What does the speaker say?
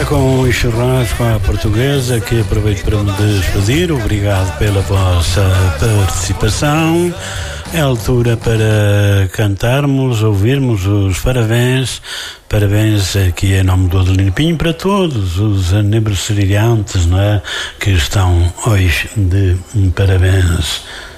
com um churrasco à portuguesa, que aproveito para me despedir. Obrigado pela vossa participação. É a altura para cantarmos, ouvirmos os parabéns. Parabéns aqui em nome do Adelino Pinho para todos os aniversariantes, não é? Que estão hoje de parabéns.